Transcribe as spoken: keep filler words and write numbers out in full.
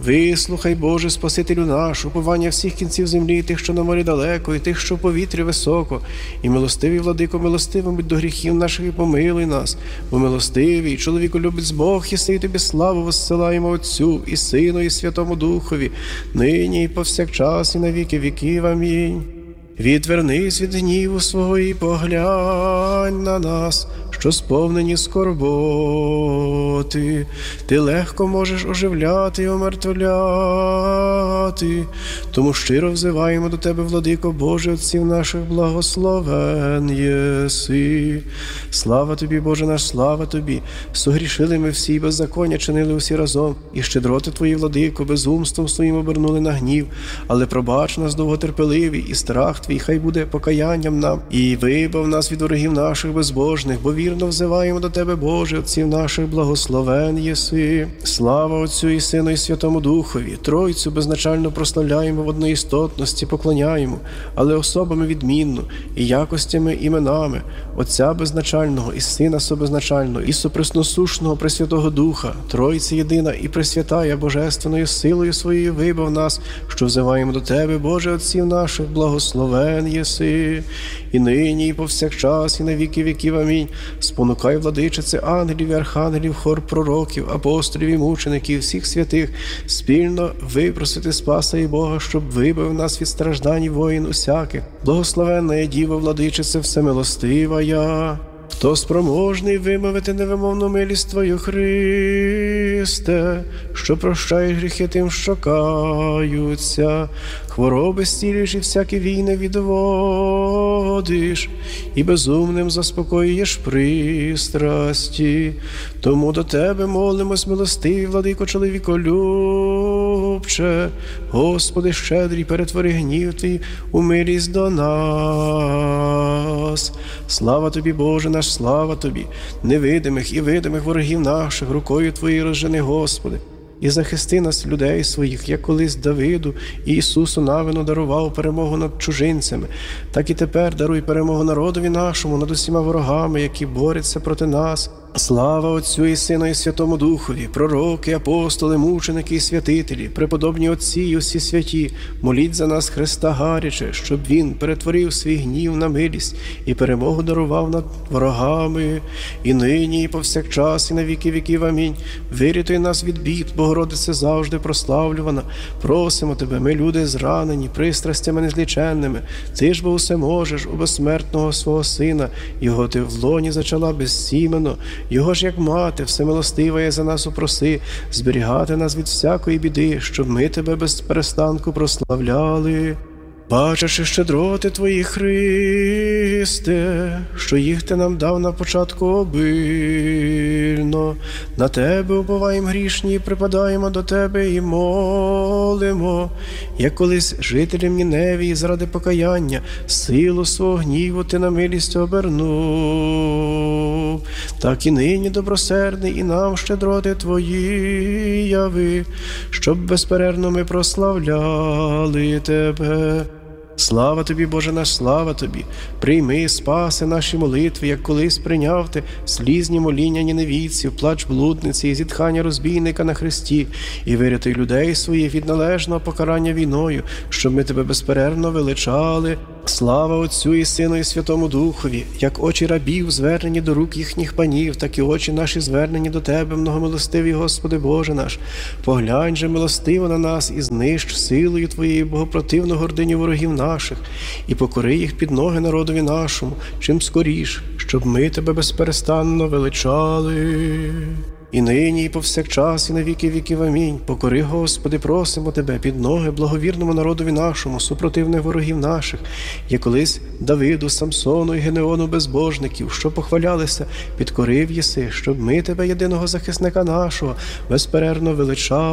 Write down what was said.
Вислухай, Боже, Спасителю наш, уповання всіх кінців землі, тих, що на морі далеко, і тих, що в повітрі високо. І милостивий, владико, милостивим будь до гріхів наших і помилуй нас. Бо милостивий, чоловіку любить Бог, єси, і тобі славу воссилаємо Отцю, і Сину, і Святому Духові, нині і повсякчас, і на віки віків. Амінь. Відвернись від гніву свого і поглянь на нас, що сповнені скорботи. Ти легко можеш оживляти і омертвляти. Тому щиро взиваємо до Тебе, владико Боже, Отців наших, благословен єси. Слава Тобі, Боже наш, слава Тобі. Согрішили ми всі, беззаконня чинили усі разом, і щедроти Твої, владико, безумством своїм обернули на гнів. Але пробач нас, довготерпеливі, і страх Твій хай буде покаянням нам, і вибав нас від ворогів наших безбожних, бо вірно взиваємо до Тебе, Боже, Отців наших, благословен єси. Слава Отцю і Сину і Святому Духові. Тройцю безначально прославляємо, в одноістотності поклоняємо, але особами відмінно, і якостями, іменами Отця безначального, і Сина собезначального, і сопресносушного Пресвятого Духа, Тройці єдина і пресвятая божественною силою своєю вибав нас, що взиваємо до Тебе, Боже, Отців наших, благословен єси, і нині, і повсякчас, і на віки віків. Амінь. Спонукай, владичице, ангелів і архангелів, хор пророків, апостолів і мучеників, всіх святих, спільно випросити Спаса і Бога, щоб вибив нас від страждань воїн усяких. Благословенна є Діва, владичице, всемилостива я. Хто спроможний вимовити невимовну милість Твою, Христе, що прощаєш гріхи тим, що каються, хвороби зцілюєш і всякі війни відводиш, і безумним заспокоюєш пристрасті. Тому до Тебе молимось, милостивий, владико, чоловіколюбче. Господи, щедрий, перетвори гнів Твій у милість до нас. Слава Тобі, Боже наш, слава Тобі, невидимих і видимих ворогів наших, рукою Твоєю розжени, Господи. І захисти нас, людей своїх, як колись Давиду і Ісусу Навину дарував перемогу над чужинцями, так і тепер даруй перемогу народові нашому над усіма ворогами, які борються проти нас. Слава Отцю і Сину і Святому Духові, пророки, апостоли, мученики і святителі, преподобні отці і усі святі, моліть за нас Христа гаряче, щоб Він перетворив свій гнів на милість і перемогу дарував над ворогами, і нині, і повсякчас, і на віки віків. Амінь. Вирятуй нас від бід, Богородице завжди прославлювана. Просимо Тебе, ми люди зранені, пристрастями незліченними. Ти ж, бо усе можеш, у безсмертного свого Сина, Його Ти в лоні зачала безсіменно. Його ж, як мати, всемилостива є, за нас упроси, зберігати нас від всякої біди, щоб ми Тебе без перестанку прославляли. Бачачи щедроти Твої, Христе, що їх Ти нам дав на початку обильно, на Тебе уповаєм грішні, припадаємо до Тебе і молимо, як колись жителям Ніневії заради покаяння силу свого гніву Ти на милість обернув, так і нині, добросердний, і нам щедроти Твої яви, щоб безперервно ми прославляли Тебе. Слава Тобі, Боже наш, слава Тобі! Прийми, спаси наші молитви, як колись прийняв Ти слізні моління ніневійців, плач блудниці і зітхання розбійника на хресті, і вирятуй людей своїх від належного покарання війною, щоб ми Тебе безперервно величали. Слава Отцю і Сину і Святому Духові, як очі рабів звернені до рук їхніх панів, так і очі наші звернені до Тебе, многомилостивий Господи Боже наш. Поглянь же милостиво на нас і знищ силою Твоєю богопротивну гординю ворогів наших, і покори їх під ноги народові нашому, чим скоріш, щоб ми Тебе безперестанно величали. І нині, і повсякчас, і на віки віків. Амінь. Покори, Господи, просимо Тебе, під ноги благовірному народові нашому, супротивних ворогів наших, як колись Давиду, Самсону і Генеону безбожників, що похвалялися, підкорив єси, щоб ми Тебе, єдиного захисника нашого, безперервно величали.